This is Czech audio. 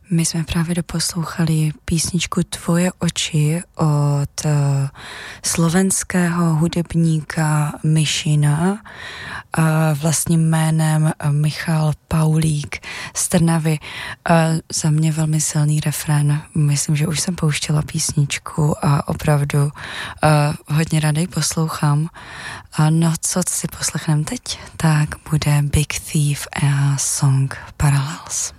My jsme právě doposlouchali písničku Tvoje oči od slovenského hudebníka Myšina, vlastním jménem Michal Paulík z Trnavy. Za mě velmi silný refrén. Myslím, že už jsem pouštěla písničku a opravdu hodně ráda ji poslouchám. No, co si poslechneme teď, tak bude Big Thief a song Parallels.